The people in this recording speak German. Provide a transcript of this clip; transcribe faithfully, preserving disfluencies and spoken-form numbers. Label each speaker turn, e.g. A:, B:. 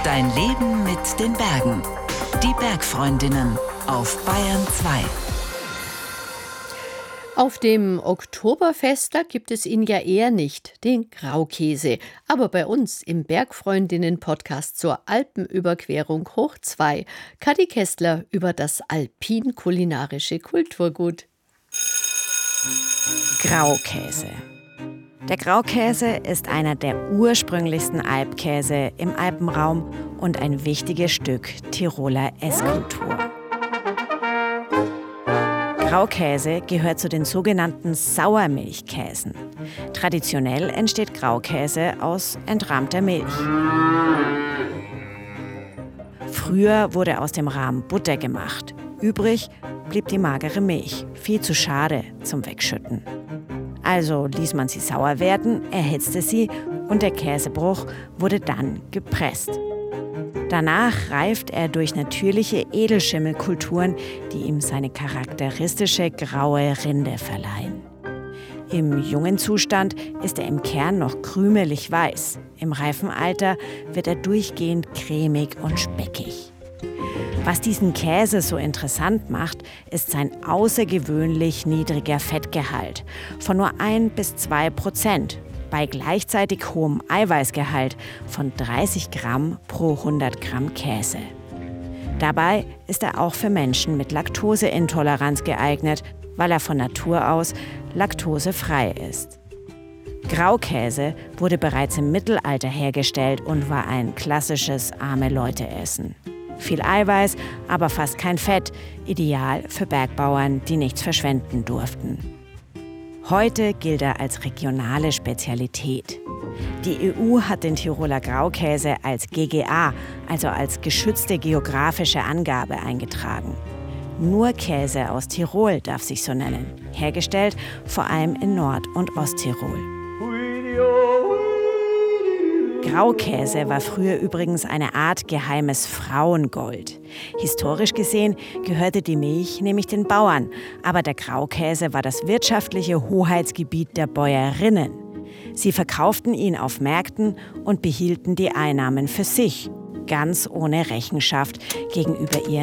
A: Dein Leben mit den Bergen. Die Bergfreundinnen auf Bayern zwei.
B: Auf dem Oktoberfest, da gibt es ihn ja eher nicht, den Graukäse. Aber bei uns im Bergfreundinnen-Podcast zur Alpenüberquerung hoch zwei, Kathi Kessler über das alpin-kulinarische Kulturgut.
C: Graukäse. Der Graukäse ist einer der ursprünglichsten Alpkäse im Alpenraum und ein wichtiges Stück Tiroler Esskultur. Graukäse gehört zu den sogenannten Sauermilchkäsen. Traditionell entsteht Graukäse aus entrahmter Milch. Früher wurde aus dem Rahm Butter gemacht. Übrig blieb die magere Milch, viel zu schade zum Wegschütten. Also ließ man sie sauer werden, erhitzte sie und der Käsebruch wurde dann gepresst. Danach reift er durch natürliche Edelschimmelkulturen, die ihm seine charakteristische graue Rinde verleihen. Im jungen Zustand ist er im Kern noch krümelig weiß. Im reifen Alter wird er durchgehend cremig und speckig. Was diesen Käse so interessant macht, ist sein außergewöhnlich niedriger Fettgehalt von nur ein bis zwei Prozent. Bei gleichzeitig hohem Eiweißgehalt von dreißig Gramm pro hundert Gramm Käse. Dabei ist er auch für Menschen mit Laktoseintoleranz geeignet, weil er von Natur aus laktosefrei ist. Graukäse wurde bereits im Mittelalter hergestellt und war ein klassisches Arme-Leute-Essen. Viel Eiweiß, aber fast kein Fett, ideal für Bergbauern, die nichts verschwenden durften. Heute gilt er als regionale Spezialität. Die E U hat den Tiroler Graukäse als G G A, also als geschützte geografische Angabe, eingetragen. Nur Käse aus Tirol darf sich so nennen, hergestellt vor allem in Nord- und Osttirol. Graukäse war früher übrigens eine Art geheimes Frauengold. Historisch gesehen gehörte die Milch nämlich den Bauern, aber der Graukäse war das wirtschaftliche Hoheitsgebiet der Bäuerinnen. Sie verkauften ihn auf Märkten und behielten die Einnahmen für sich, ganz ohne Rechenschaft gegenüber ihren